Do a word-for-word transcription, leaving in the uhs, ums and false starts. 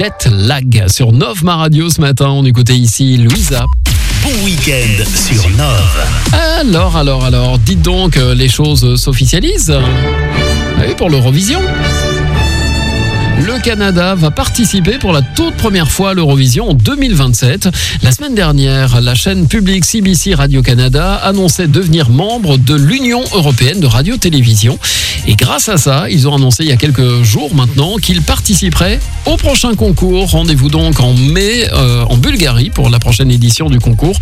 Jet Lag sur Nove Radio ce matin. On écoutait ici Louisa. Bon week-end sur Nove. Alors, alors, alors, dites donc, les choses s'officialisent. Ah oui, pour l'Eurovision. Le Canada va participer pour la toute première fois à l'Eurovision en deux mille vingt-sept. La semaine dernière, la chaîne publique C B C Radio-Canada annonçait devenir membre de l'Union européenne de radio-télévision. Et grâce à ça, ils ont annoncé il y a quelques jours maintenant qu'ils participeraient au prochain concours. Rendez-vous donc en mai euh, en Bulgarie pour la prochaine édition du concours.